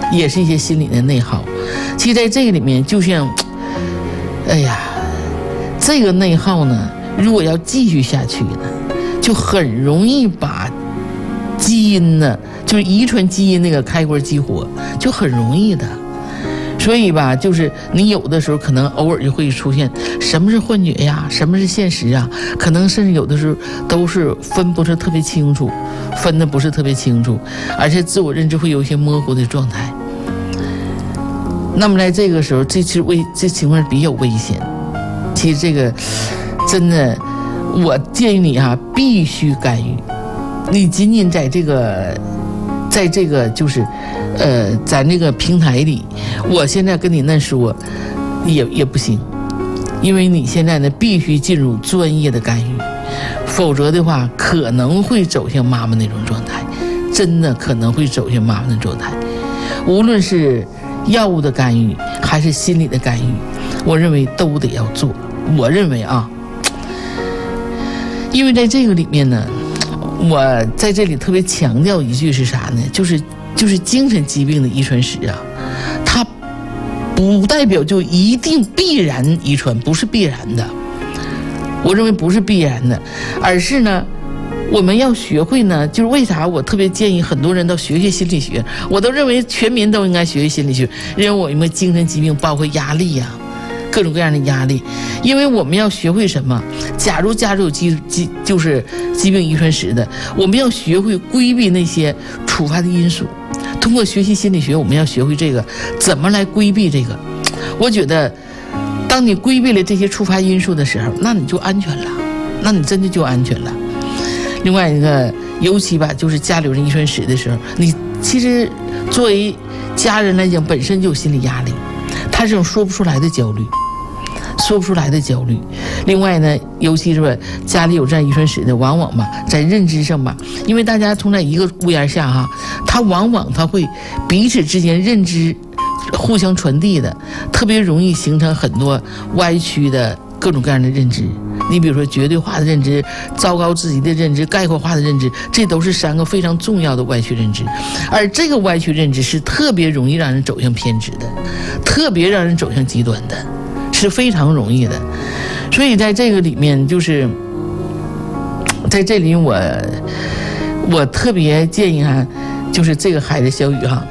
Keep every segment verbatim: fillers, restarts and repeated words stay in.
也是一些心理的内耗。其实在这个里面，就像，哎呀，这个内耗呢，如果要继续下去呢，就很容易把基因呢，就是遗传基因那个开关激活，就很容易的。所以吧，就是你有的时候可能偶尔就会出现什么是幻觉呀，什么是现实啊，可能甚至有的时候都是分不是特别清楚，分的不是特别清楚，而且自我认知会有一些模糊的状态。那么在这个时候，这是危这情况比较危险。其实这个真的，我建议你哈、啊，必须干预。你仅仅在这个，在这个就是。呃，咱这个平台里，我现在跟你那说，也也不行，因为你现在呢必须进入专业的干预，否则的话可能会走向妈妈那种状态，真的可能会走向妈妈的状态。无论是药物的干预还是心理的干预，我认为都得要做。我认为啊，因为在这个里面呢，我在这里特别强调一句是啥呢？就是。就是精神疾病的遗传史啊，它不代表就一定必然遗传，不是必然的。我认为不是必然的，而是呢，我们要学会呢，就是为啥我特别建议很多人都学学心理学，我都认为全民都应该学学心理学，因为我们精神疾病包括压力呀、啊。各种各样的压力，因为我们要学会什么？假如家中有疾疾就是疾病遗传史的，我们要学会规避那些触发的因素。通过学习心理学，我们要学会这个怎么来规避这个。我觉得，当你规避了这些触发因素的时候，那你就安全了，那你真的就安全了。另外一个，尤其吧，就是家里有人遗传史的时候，你其实作为家人来讲，本身就有心理压力。他这种说不出来的焦虑，说不出来的焦虑。另外呢，尤其是家里有这样遗传史的，往往吧在认知上吧，因为大家同在一个屋檐下哈，他往往他会彼此之间认知互相传递的，特别容易形成很多歪曲的各种各样的认知。你比如说绝对化的认知、糟糕自己的认知、概括化的认知，这都是三个非常重要的歪曲认知。而这个歪曲认知是特别容易让人走向偏执的，特别让人走向极端的，是非常容易的。所以在这个里面，就是在这里我我特别建议哈，就是这个孩子小雨哈，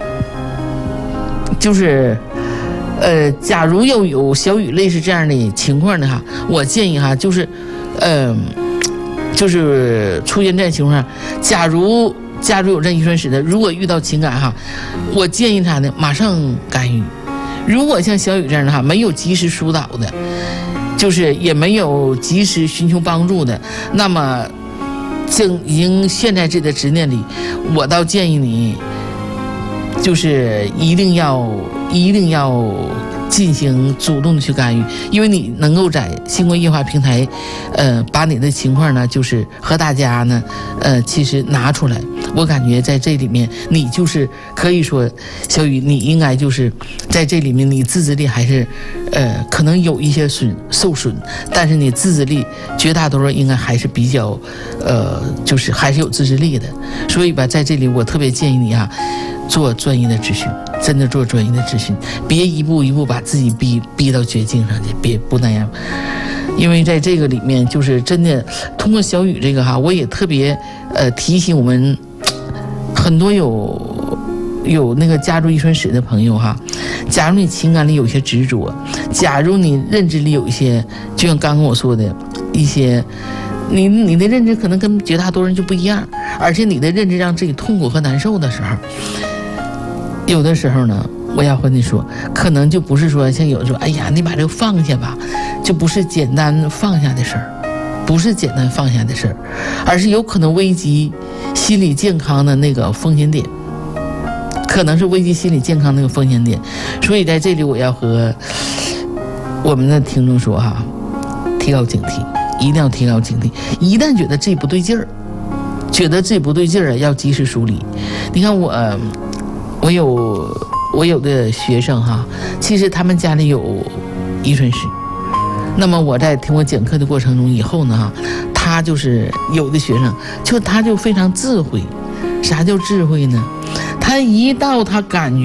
就是呃，假如要有小雨类似这样的情况的哈，我建议哈，就是，嗯、呃，就是出现这样情况，假如假如有这遗传史的，如果遇到情感哈，我建议他呢马上干预。如果像小雨这样的哈，没有及时疏导的，就是也没有及时寻求帮助的，那么正已经陷在这个执念里，我倒建议你，就是一定要。一定要进行主动的去干预，因为你能够在星光夜话平台，呃，把你的情况呢，就是和大家呢，呃，其实拿出来。我感觉在这里面，你就是可以说，小雨，你应该就是在这里面，你自制力还是，呃，可能有一些损受损，但是你自制力绝大多数应该还是比较，呃，就是还是有自制力的。所以吧，在这里我特别建议你啊。做专业的咨询，真的做专业的咨询，别一步一步把自己逼逼到绝境上去，别不那样。因为在这个里面，就是真的通过小雨这个哈，我也特别呃提醒我们很多有有那个家族遗传史的朋友哈，假如你情感里有些执着，假如你认知里有一些，就像刚刚我说的一些。你你的认知可能跟绝大多数人就不一样，而且你的认知让自己痛苦和难受的时候，有的时候呢，我要和你说，可能就不是说像有人说，哎呀，你把这个放下吧，就不是简单放下的事儿，不是简单放下的事儿，而是有可能危及心理健康的那个风险点，可能是危及心理健康那个风险点。所以在这里我要和我们的听众说哈，提高警惕。一定要提高警惕，一旦觉得这不对劲儿，觉得这不对劲儿啊，要及时梳理。你看我，我有我有的学生哈，其实他们家里有遗传史。那么我在听我讲课的过程中以后呢，哈，他就是有的学生，就他就非常智慧。啥叫智慧呢？他一到他感觉。